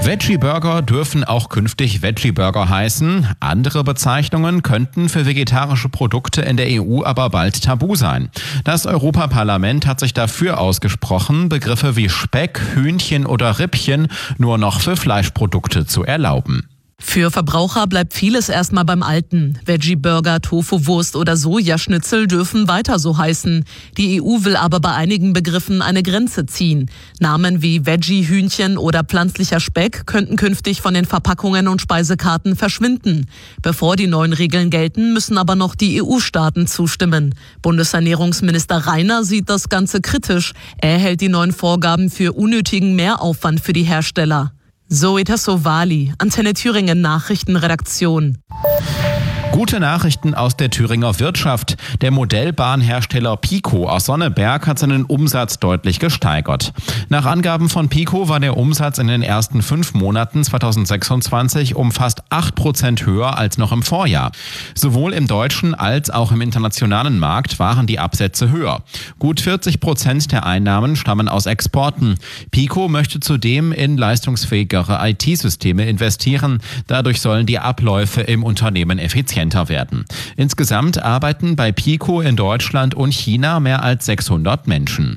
Veggie-Burger dürfen auch künftig Veggie-Burger heißen. Andere Bezeichnungen könnten für vegetarische Produkte in der EU aber bald tabu sein. Das Europaparlament hat sich dafür ausgesprochen, Begriffe wie Speck, Hühnchen oder Rippchen nur noch für Fleischprodukte zu erlauben. Für Verbraucher bleibt vieles erstmal beim Alten. Veggie-Burger, Tofu-Wurst oder Sojaschnitzel dürfen weiter so heißen. Die EU will aber bei einigen Begriffen eine Grenze ziehen. Namen wie Veggie-Hühnchen oder pflanzlicher Speck könnten künftig von den Verpackungen und Speisekarten verschwinden. Bevor die neuen Regeln gelten, müssen aber noch die EU-Staaten zustimmen. Bundesernährungsminister Reiner sieht das Ganze kritisch. Er hält die neuen Vorgaben für unnötigen Mehraufwand für die Hersteller. Zoe Tassovali, Antenne Thüringen Nachrichtenredaktion. Gute Nachrichten aus der Thüringer Wirtschaft. Der Modellbahnhersteller Pico aus Sonneberg hat seinen Umsatz deutlich gesteigert. Nach Angaben von Pico war der Umsatz in den ersten 5 Monaten 2026 um fast 8% höher als noch im Vorjahr. Sowohl im deutschen als auch im internationalen Markt waren die Absätze höher. Gut 40% der Einnahmen stammen aus Exporten. Pico möchte zudem in leistungsfähigere IT-Systeme investieren. Dadurch sollen die Abläufe im Unternehmen effizienter werden. Insgesamt arbeiten bei Pico in Deutschland und China mehr als 600 Menschen.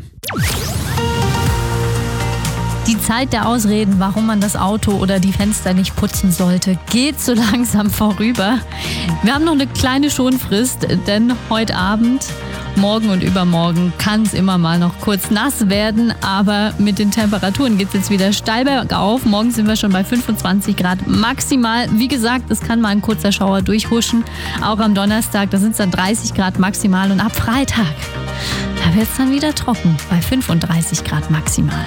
Die Zeit der Ausreden, warum man das Auto oder die Fenster nicht putzen sollte, geht so langsam vorüber. Wir haben noch eine kleine Schonfrist, denn heute Abend, morgen und übermorgen kann es immer mal noch kurz nass werden, aber mit den Temperaturen geht es jetzt wieder steil bergauf. Morgen sind wir schon bei 25 Grad maximal. Wie gesagt, es kann mal ein kurzer Schauer durchhuschen. Auch am Donnerstag, da sind es dann 30 Grad maximal und ab Freitag, da wird es dann wieder trocken bei 35 Grad maximal.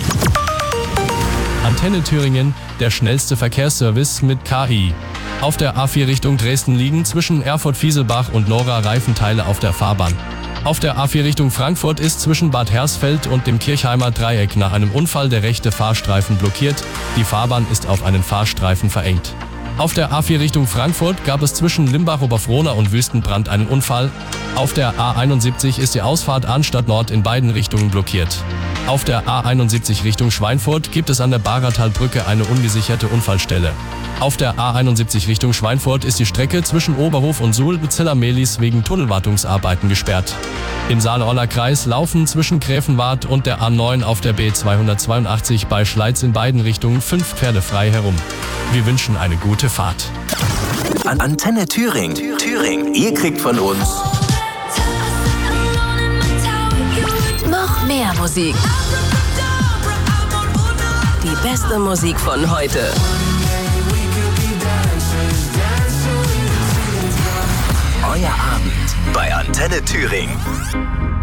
Antenne Thüringen, der schnellste Verkehrsservice mit KI. Auf der A4 Richtung Dresden liegen zwischen Erfurt-Fieselbach und Nora Reifenteile auf der Fahrbahn. Auf der A4 Richtung Frankfurt ist zwischen Bad Hersfeld und dem Kirchheimer Dreieck nach einem Unfall der rechte Fahrstreifen blockiert. Die Fahrbahn ist auf einen Fahrstreifen verengt. Auf der A4 Richtung Frankfurt gab es zwischen Limbach-Oberfrohna und Wüstenbrand einen Unfall. Auf der A71 ist die Ausfahrt Arnstadt Nord in beiden Richtungen blockiert. Auf der A71 Richtung Schweinfurt gibt es an der Baratalbrücke eine ungesicherte Unfallstelle. Auf der A71 Richtung Schweinfurt ist die Strecke zwischen Oberhof und Suhl Ziller-Mehlis wegen Tunnelwartungsarbeiten gesperrt. Im Saale-Orler Kreis laufen zwischen Gräfenwart und der A9 auf der B282 bei Schleiz in beiden Richtungen 5 Pferde frei herum. Wir wünschen eine gute Fahrt. Antenne Thüringen. Ihr kriegt von uns noch mehr Musik. Die beste Musik von heute. Euer Abend bei Antenne Thüringen.